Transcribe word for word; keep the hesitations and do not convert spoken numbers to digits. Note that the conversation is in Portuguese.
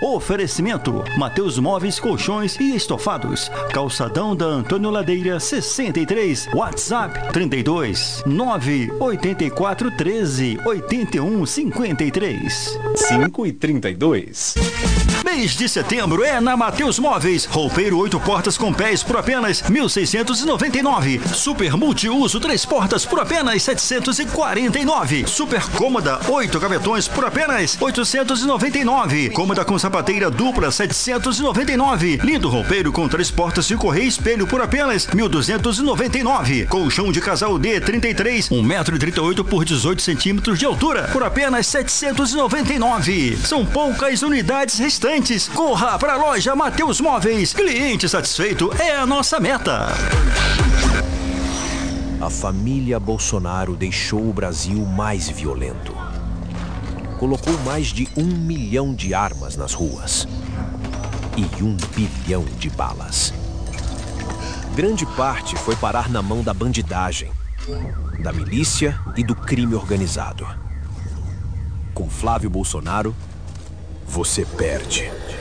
Oferecimento: Mateus Móveis, Colchões e Estofados. Calçadão da Antônio Ladeira, sessenta e três. WhatsApp trinta e dois, nove oito quatro, treze, oitenta e um, cinquenta e três. cinco e trinta e dois. Mês de setembro é na Mateus Móveis. Roupeiro oito portas com pés por apenas mil seiscentos e noventa e nove. Super multiuso três portas por apenas setecentos e quarenta e nove. Super cômoda oito gavetões por apenas oitocentos e noventa e nove. Cômoda com sapateira dupla setecentos e noventa e nove. Lindo roupeiro com três portas de correia e espelho por apenas mil duzentos e noventa e nove. Colchão de casal D trinta e três, um metro e trinta e oito por dezoito centímetros de altura por apenas setecentos e noventa e nove. São poucas unidades restantes. Corra para a loja Mateus Móveis. Cliente satisfeito é a nossa meta. A família Bolsonaro deixou o Brasil mais violento. Colocou mais de um milhão de armas nas ruas e um bilhão de balas. Grande parte foi parar na mão da bandidagem, da milícia e do crime organizado. Com Flávio Bolsonaro, você perde.